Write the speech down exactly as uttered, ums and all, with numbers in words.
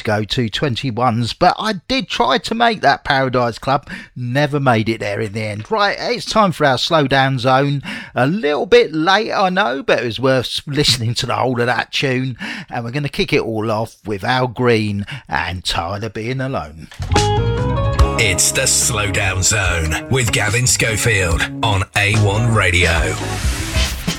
go to twenty-ones, but I did try to make that Paradise Club, never made it there in the end. Right, it's time for our slow down zone. A little bit late, I know, but it was worth listening to the whole of that tune, and we're going to kick it all off with Al Green and Tired of Being Alone. It's the Slowdown Zone with Gavin Schofield on A one Radio.